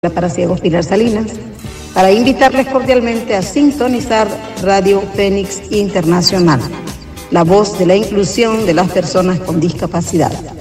para ciegos Pilar Salinas, para invitarles cordialmente a sintonizar Radio Fénix Internacional, la voz de la inclusión de las personas con discapacidad.